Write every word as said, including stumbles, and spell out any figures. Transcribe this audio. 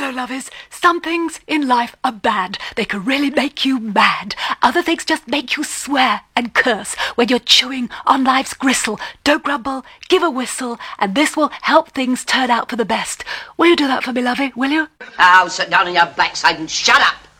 Hello, lovies. Some things in life are bad. They can really make you mad. Other things just make you swear and curse when you're chewing on life's gristle. Don't grumble, give a whistle, and this will help things turn out for the best. Will you do that for me, lovey? Will you? Oh, sit down on your backside and shut up.